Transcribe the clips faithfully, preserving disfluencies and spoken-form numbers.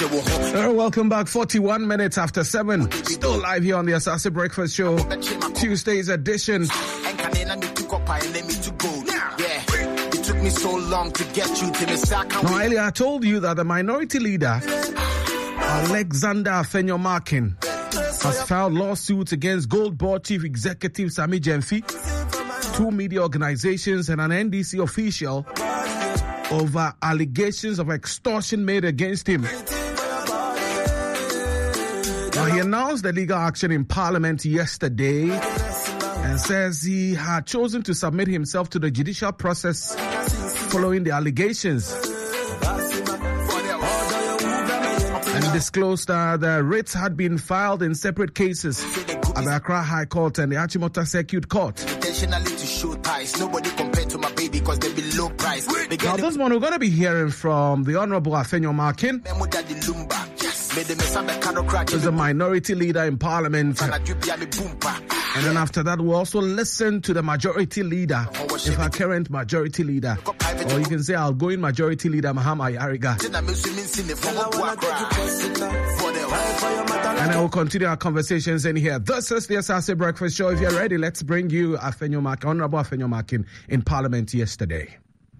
Uh, welcome back. forty-one minutes after seven. Still live here on the Asase Breakfast Show, Tuesday's edition. Me so long to get you to the now, earlier I told you that the minority leader, Alexander Afenyo-Markin, has filed lawsuits against Gold Board Chief Executive Sammy Gyamfi, two media organizations, and an N D C official over allegations of extortion made against him. Now, he announced the legal action in Parliament yesterday and says he had chosen to submit himself to the judicial process following the allegations, and disclosed that the writs had been filed in separate cases at the Accra High Court and the Achimota Circuit Court. Now, this one we're going to be hearing from the Honorable Afenyo-Markin, who's a minority leader in Parliament. And then after that, we'll also listen to the majority leader, if our current majority leader, or you can say outgoing majority leader, Mahama Yariga. And I will continue our conversations in here. This is the Asase Breakfast Show. If you're ready, let's bring you Afenyo-Markin, Honorable Afenyo-Markin in Parliament yesterday.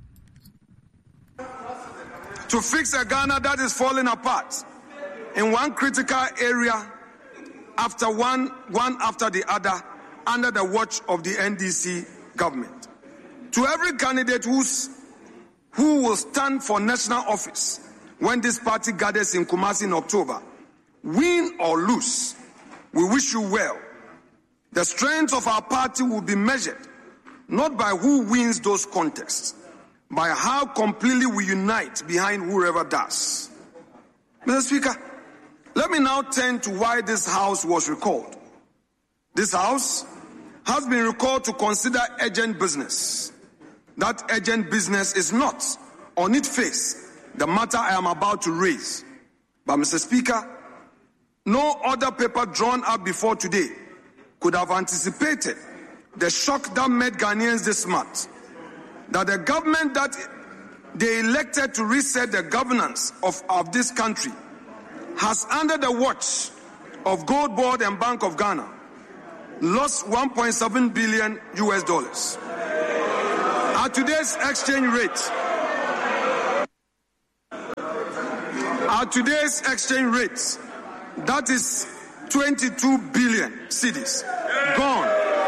To fix a Ghana that is falling apart in one critical area, after one, one after the other, under the watch of the N D C government. To every candidate who's, who will stand for national office when this party gathers in Kumasi in October, win or lose, we wish you well. The strength of our party will be measured not by who wins those contests, by how completely we unite behind whoever does. Mister Speaker, let me now turn to why this House was recalled. This House has been recalled to consider urgent business. That urgent business is not, on its face, the matter I am about to raise. But, Mister Speaker, no other paper drawn up before today could have anticipated the shock that met Ghanaians this month, that the government that they elected to reset the governance of, of this country has, under the watch of Gold Board and Bank of Ghana, lost one point seven billion U S dollars. At today's exchange rate, at today's exchange rate, that is twenty-two billion cedis gone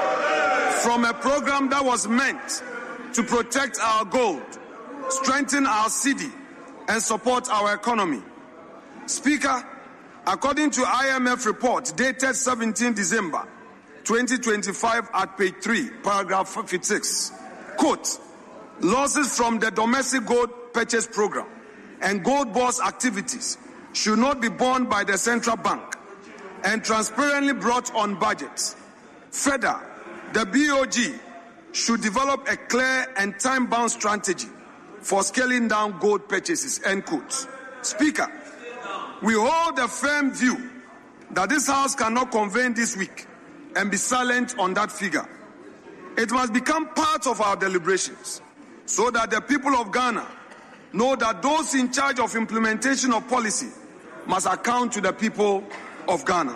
from a program that was meant to protect our gold, strengthen our cedi, and support our economy. Speaker, according to I M F report dated seventeenth December twenty twenty-five at page three, paragraph fifty-six, quote, losses from the domestic gold purchase program and gold bourse activities should not be borne by the central bank and transparently brought on budgets. Further, the B O G should develop a clear and time-bound strategy for scaling down gold purchases, end quote. Speaker, we hold a firm view that this House cannot convene this week and be silent on that figure. It must become part of our deliberations so that the people of Ghana know that those in charge of implementation of policy must account to the people of Ghana.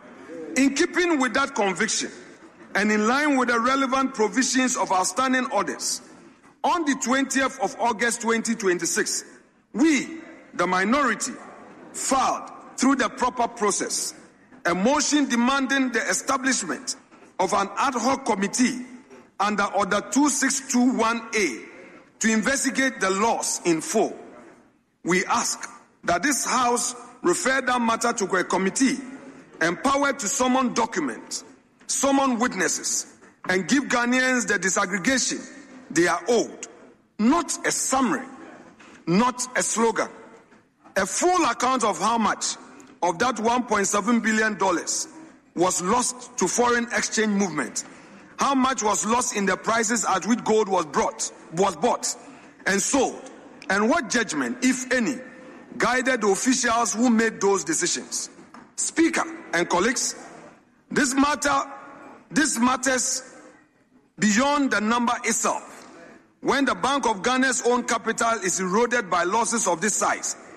In keeping with that conviction and in line with the relevant provisions of our standing orders, on the twentieth of August twenty twenty-six, we, the minority, filed through the proper process a motion demanding the establishment of an ad hoc committee under Order two six two one A to investigate the loss in full. We ask that this House refer that matter to a committee empowered to summon documents, summon witnesses, and give Ghanaians the disaggregation they are owed. Not a summary, not a slogan. A full account of how much of that one point seven billion dollars was lost to foreign exchange movement, how much was lost in the prices at which gold was brought, was bought and sold, and what judgment, if any, guided the officials who made those decisions. Speaker and colleagues, this matter, this matters beyond the number itself. When the Bank of Ghana's own capital is eroded by losses of this size,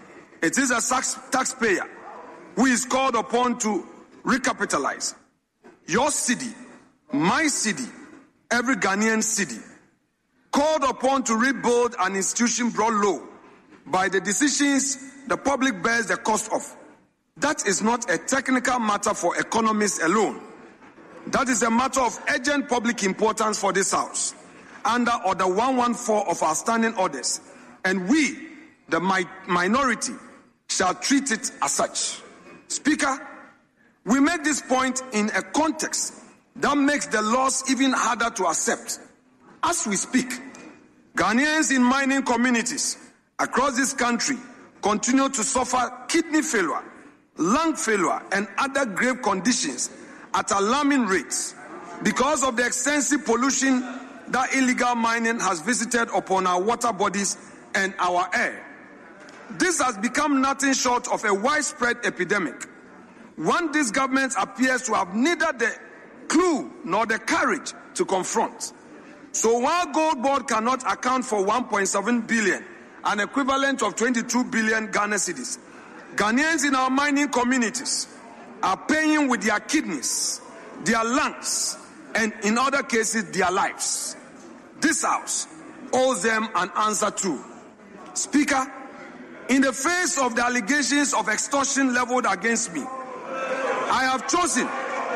It is a taxpayer who is called upon to recapitalize. Your city, my city, every Ghanaian city, called upon to rebuild an institution brought low by the decisions the public bears the cost of. That is not a technical matter for economists alone. That is a matter of urgent public importance for this House, under Order one fourteen of our standing orders, and we, the mi- minority, shall treat it as such. Speaker, we make this point in a context that makes the loss even harder to accept. As we speak, Ghanaians in mining communities across this country continue to suffer kidney failure, lung failure, and other grave conditions at alarming rates because of the extensive pollution that illegal mining has visited upon our water bodies and our air. This has become nothing short of a widespread epidemic, one this government appears to have neither the clue nor the courage to confront. So while Gold Board cannot account for one point seven billion, an equivalent of twenty-two billion Ghana cedis, Ghanaians in our mining communities are paying with their kidneys, their lungs, and in other cases, their lives. This House owes them an answer too. Speaker, in the face of the allegations of extortion leveled against me, I have chosen,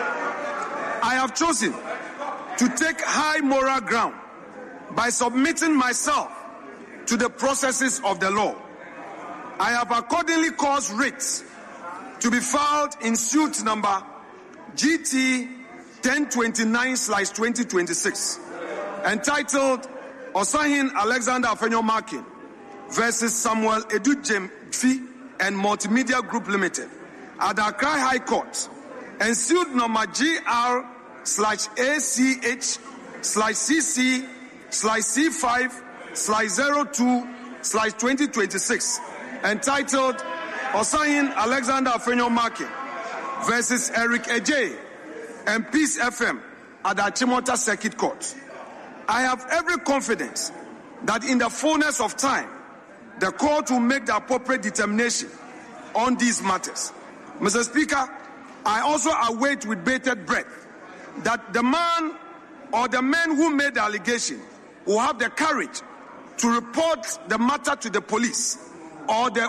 I have chosen to take high moral ground by submitting myself to the processes of the law. I have accordingly caused writs to be filed in suit number G T ten twenty-nine slash twenty twenty-six, entitled Osahin Alexander Afenyo-Markin versus Samuel Edu-Jemfi and Multimedia Group Limited at the Accra High Court, and suit number G R slash A C H slash C C slash C five slash zero two slash twenty twenty-six, entitled Osahin Alexander Afenyo-Markin versus Eric Ejay and Peace F M at the Achimota Circuit Court. I have every confidence that in the fullness of time, the court will make the appropriate determination on these matters. Mister Speaker, I also await with bated breath that the man or the men who made the allegation will have the courage to report the matter to the police or the